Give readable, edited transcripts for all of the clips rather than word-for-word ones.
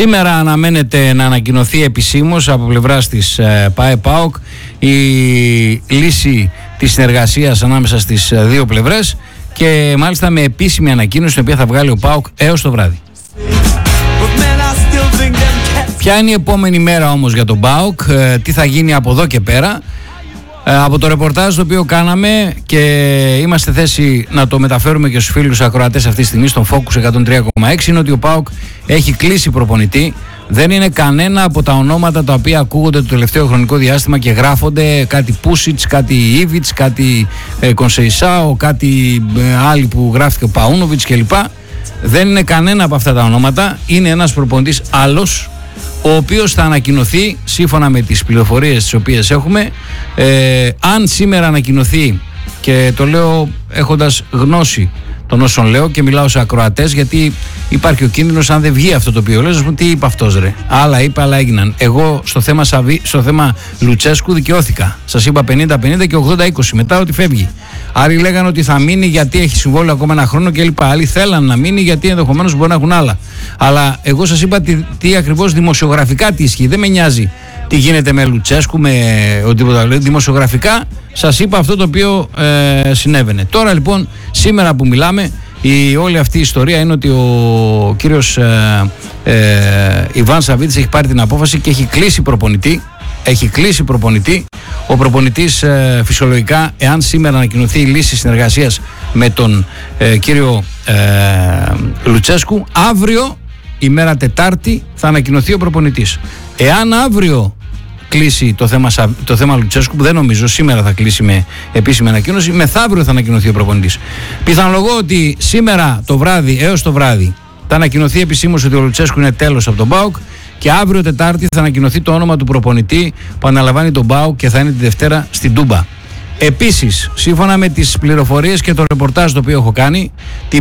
Σήμερα αναμένεται να ανακοινωθεί επισήμως από πλευράς της ΠΑΕ-ΠΑΟΚ η λύση της συνεργασίας ανάμεσα στις δύο πλευρές και μάλιστα με επίσημη ανακοίνωση την οποία θα βγάλει ο ΠΑΟΚ έως το βράδυ. Ποια είναι η επόμενη μέρα όμως για τον ΠΑΟΚ, τι θα γίνει από εδώ και πέρα? Από το ρεπορτάζ το οποίο κάναμε και είμαστε θέση να το μεταφέρουμε και στους φίλους ακροατές αυτή τη στιγμή στον Focus 103,6 είναι ότι ο ΠΑΟΚ έχει κλείσει προπονητή. Δεν είναι κανένα από τα ονόματα τα οποία ακούγονται το τελευταίο χρονικό διάστημα και γράφονται, κάτι Πούσιτς, κάτι Ήβιτς, κάτι Κονσεϊσάο, κάτι άλλοι που γράφτηκε Παούνοβιτς κλπ. Δεν είναι κανένα από αυτά τα ονόματα. Είναι ένας προπονητής άλλος, ο οποίος θα ανακοινωθεί σύμφωνα με τις πληροφορίες τις οποίες έχουμε. Αν σήμερα ανακοινωθεί, και το λέω έχοντας γνώση των όσων λέω και μιλάω σε ακροατές, γιατί υπάρχει ο κίνδυνος αν δεν βγει αυτό το οποίο λέω, να πούμε τι είπε αυτός ρε. Άλλα είπε, άλλα έγιναν. Εγώ στο θέμα Λουτσέσκου δικαιώθηκα. Σας είπα 50-50 και 80-20 μετά ότι φεύγει. Άλλοι λέγανε ότι θα μείνει γιατί έχει συμβόλαιο ακόμα ένα χρόνο κλπ. Άλλοι θέλαν να μείνει γιατί ενδεχομένως μπορεί να έχουν άλλα. Αλλά εγώ σας είπα τι ακριβώς δημοσιογραφικά τι ισχύει. Δεν με νοιάζει τι γίνεται με Λουτσέσκου, με οτιδήποτε άλλο. Δημοσιογραφικά σας είπα αυτό το οποίο συνέβαινε. Τώρα λοιπόν, σήμερα που μιλάμε, όλη αυτή η ιστορία είναι ότι ο κύριος Ιβάν Σαββίδης έχει πάρει την απόφαση και έχει κλείσει προπονητή. Έχει κλείσει προπονητή. Ο προπονητής φυσιολογικά, εάν σήμερα ανακοινωθεί η λύση συνεργασίας με τον κύριο Λουτσέσκου, αύριο, ημέρα Τετάρτη, θα ανακοινωθεί ο προπονητής. Εάν αύριο κλείσει το θέμα Λουτσέσκου, που δεν νομίζω, σήμερα θα κλείσει με επίσημη ανακοίνωση, μεθαύριο θα ανακοινωθεί ο προπονητής. Πιθανολογώ ότι σήμερα το βράδυ, έως το βράδυ, θα ανακοινωθεί επισήμως ότι ο Λουτσέσκου είναι τέλος από τον ΠΑΟΚ και αύριο Τετάρτη θα ανακοινωθεί το όνομα του προπονητή που αναλαμβάνει τον ΠΑΟΚ και θα είναι τη Δευτέρα στην Τούμπα. Επίσης, σύμφωνα με τις πληροφορίες και το ρεπορτάζ το οποίο έχω κάνει,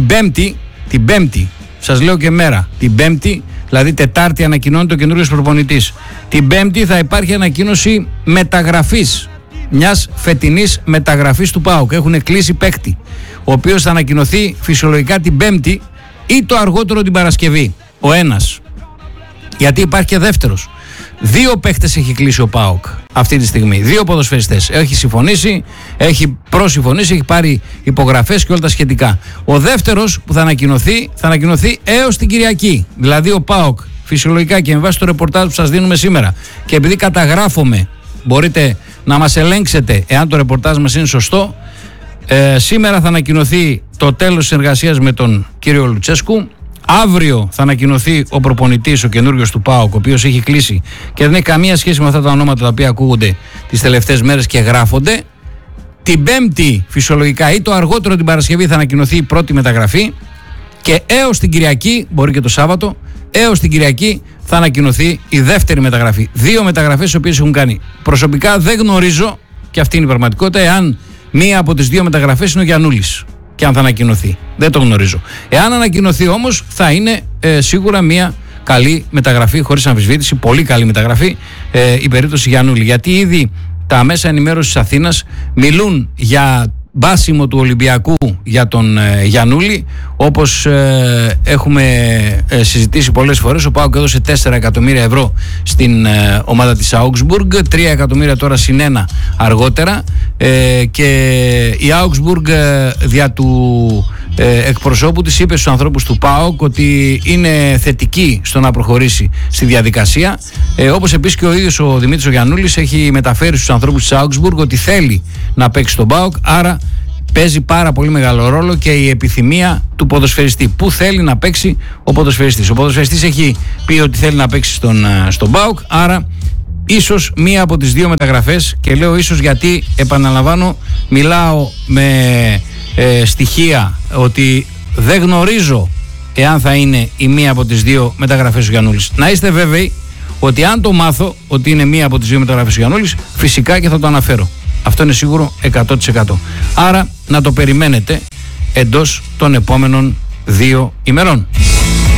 την Πέμπτη, σας λέω και μέρα, την Πέμπτη, δηλαδή Τετάρτη ανακοινώνεται ο καινούριος προπονητής. Την Πέμπτη θα υπάρχει ανακοίνωση μεταγραφής, μιας φετινής μεταγραφής του ΠΑΟΚ. Έχουν κλείσει παίκτη, ο οποίος θα ανακοινωθεί φυσιολογικά την Πέμπτη ή το αργότερο την Παρασκευή. Ο ένας. Γιατί υπάρχει και δεύτερος. 2 παίκτες έχει κλείσει ο ΠΑΟΚ αυτή τη στιγμή. 2 ποδοσφαιριστές. Έχει συμφωνήσει, έχει προσυμφωνήσει, έχει πάρει υπογραφές και όλα τα σχετικά. Ο δεύτερος που θα ανακοινωθεί έως την Κυριακή. Δηλαδή ο ΠΑΟΚ φυσιολογικά και με βάση το ρεπορτάζ που σας δίνουμε σήμερα και επειδή καταγράφουμε, μπορείτε να μας ελέγξετε εάν το ρεπορτάζ μας είναι σωστό. Σήμερα θα ανακοινωθεί το τέλος της συνεργασίας με τον κύριο Λουτσέσκου. Αύριο θα ανακοινωθεί ο προπονητής, ο καινούριος του ΠΑΟΚ, ο οποίος έχει κλείσει και δεν έχει καμία σχέση με αυτά τα ονόματα τα οποία ακούγονται τις τελευταίες μέρες και γράφονται. Την Πέμπτη, φυσιολογικά ή το αργότερο την Παρασκευή, θα ανακοινωθεί η πρώτη μεταγραφή και έως την Κυριακή, μπορεί και το Σάββατο, έως την Κυριακή θα ανακοινωθεί η δεύτερη μεταγραφή. 2 μεταγραφές οι οποίες έχουν κάνει. Προσωπικά δεν γνωρίζω, και αυτή είναι η πραγματικότητα, εάν μία από τις 2 μεταγραφές είναι ο Γιαννούλης. Και αν θα ανακοινωθεί. Δεν το γνωρίζω. Εάν ανακοινωθεί όμως, θα είναι σίγουρα μια καλή μεταγραφή, χωρίς αμφισβήτηση, πολύ καλή μεταγραφή η περίπτωση Γιαννούλη. Γιατί ήδη τα μέσα ενημέρωσης της Αθήνας μιλούν για μπάσιμο του Ολυμπιακού για τον Γιαννούλη, όπως έχουμε συζητήσει πολλές φορές. Ο ΠΑΟΚ έδωσε 4 εκατομμύρια ευρώ στην ομάδα της Augsburg, 3 εκατομμύρια τώρα συν 1 αργότερα, και η Augsburg δια του εκπροσώπου της είπε στους ανθρώπους του ΠΑΟΚ ότι είναι θετική στο να προχωρήσει στη διαδικασία, όπως επίσης και ο ίδιος ο Δημήτρης ο Γιαννούλης έχει μεταφέρει στους ανθρώπους της Augsburg ότι θέλει να παίξει στον ΠΑΟΚ, άρα παίζει πάρα πολύ μεγάλο ρόλο και η επιθυμία του ποδοσφαιριστή. Πού θέλει να παίξει ο ποδοσφαιριστής. Ο ποδοσφαιριστής έχει πει ότι θέλει να παίξει στον ΠΑΟΚ, άρα ίσως μία από τις 2 μεταγραφές, και λέω ίσως γιατί, επαναλαμβάνω, μιλάω με στοιχεία ότι δεν γνωρίζω εάν θα είναι η μία από τις 2 μεταγραφές ο Γιαννούλης. Να είστε βέβαιοι ότι αν το μάθω ότι είναι μία από τις 2 μεταγραφές ο Γιαννούλης, φυσικά και θα το αναφέρω. Αυτό είναι σίγουρο 100%. Άρα να το περιμένετε εντός των επόμενων 2 ημερών.